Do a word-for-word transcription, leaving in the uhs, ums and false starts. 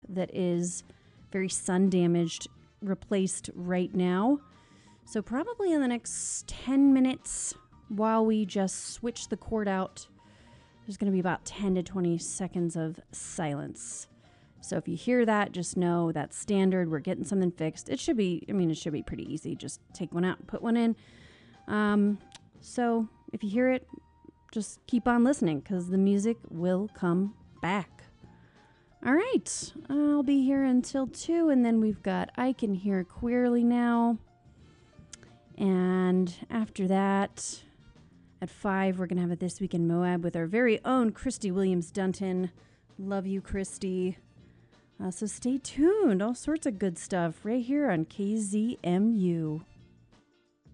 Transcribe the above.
that is very sun damaged replaced right now. So probably in the next ten minutes while we just switch the cord out, there's going to be about ten to twenty seconds of silence. So if you hear that, just know that's standard. We're getting something fixed. It should be, I mean, it should be pretty easy. Just take one out and put one in. Um, so if you hear it, just keep on listening because the music will come back. All right. I'll be here until two, and then we've got I Can Hear Queerly Now. And after that, at five, we're going to have it This Week in Moab with our very own Christy Williams-Dunton. Love you, Christy. Uh, so stay tuned. All sorts of good stuff right here on K Z M U.